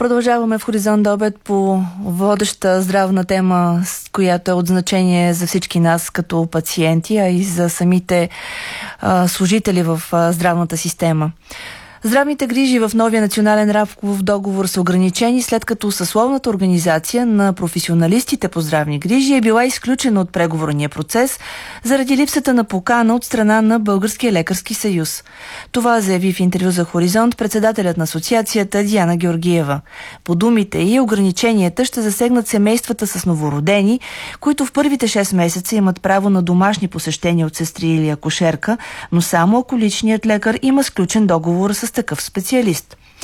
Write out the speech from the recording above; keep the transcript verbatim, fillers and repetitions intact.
Продължаваме в Хоризонт до обед по водеща здравна тема, която е от значение за всички нас като пациенти, а и за самите а, служители в а, здравната система. Здравните грижи в новия национален рамков договор са ограничени, след като съсловната организация на професионалистите по здравни грижи е била изключена от преговорния процес заради липсата на покана от страна на Българския лекарски съюз. Това заяви в интервю за Хоризонт председателят на асоциацията Диана Георгиева. По думите и ограниченията ще засегнат семействата с новородени, които в първите шест месеца имат право на домашни посещения от сестри или акушерка, но само ако личният лекар има сключен договор с такъв специалист.